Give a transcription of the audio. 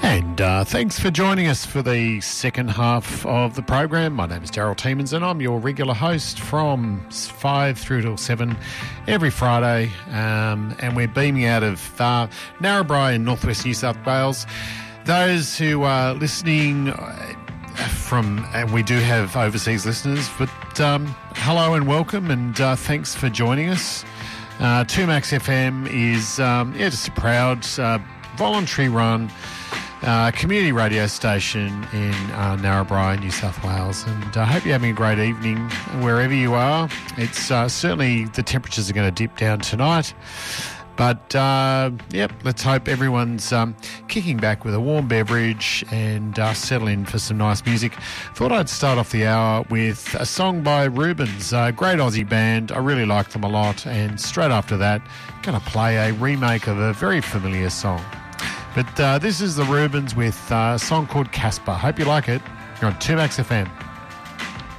And thanks for joining us for the second half of the program. My name is Daryl Tiemans and I'm your regular host from 5 through till 7 every Friday. And we're beaming out of Narrabri in northwest New South Wales. Those who are listening from, and we do have overseas listeners, but hello and welcome, and thanks for joining us. 2Max FM is just a proud voluntary run community radio station in Narrabri, New South Wales, and I hope you're having a great evening wherever you are. It's certainly the temperatures are going to dip down tonight, but let's hope everyone's kicking back with a warm beverage and settle in for some nice music. Thought I'd start off the hour with a song by Rubens, a great Aussie band. I really like them a lot, and straight after that, going to play a remake of a very familiar song. But this is the Rubens with a song called Casper. Hope you like it. You're on 2Max FM.